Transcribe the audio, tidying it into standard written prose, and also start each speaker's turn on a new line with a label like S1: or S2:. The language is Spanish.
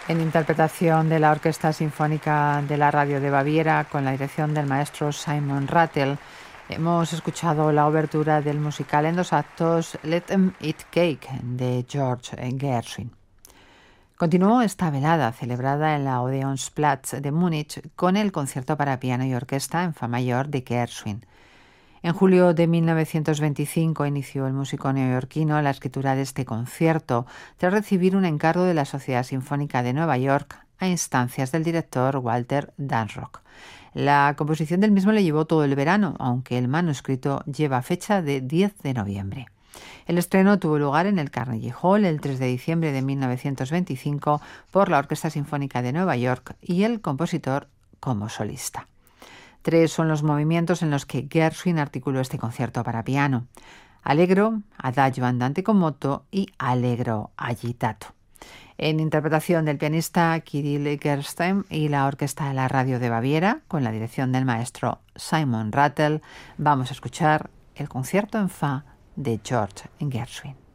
S1: En interpretación de la Orquesta Sinfónica de la Radio de Baviera, con la dirección del maestro Simon Rattle, hemos escuchado la obertura del musical en 2 actos Let 'Em Eat Cake de George Gershwin. Continuó esta velada, celebrada en la Odeonsplatz de Múnich, con el concierto para piano y orquesta en fa mayor de Gershwin. En julio de 1925 inició el músico neoyorquino la escritura de este concierto, tras recibir un encargo de la Sociedad Sinfónica de Nueva York a instancias del director Walter Danrock. La composición del mismo le llevó todo el verano, aunque el manuscrito lleva fecha de 10 de noviembre. El estreno tuvo lugar en el Carnegie Hall el 3 de diciembre de 1925 por la Orquesta Sinfónica de Nueva York y el compositor como solista. 3 son los movimientos en los que Gershwin articuló este concierto para piano: Allegro, Adagio andante con moto y Allegro agitato. En interpretación del pianista Kirill Gerstein y la Orquesta de la Radio de Baviera, con la dirección del maestro Simon Rattle, vamos a escuchar el concierto en fa de George Gershwin.